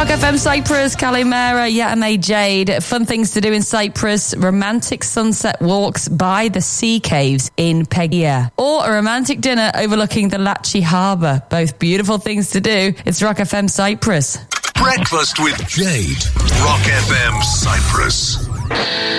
Rock FM Cyprus, Kalimera, Yatame Jade. Fun things to do in Cyprus. Romantic sunset walks by the sea caves in Pegia. Or a romantic dinner overlooking the Lachi Harbour. Both beautiful things to do. It's Rock FM Cyprus. Breakfast with Jade. Rock FM Cyprus.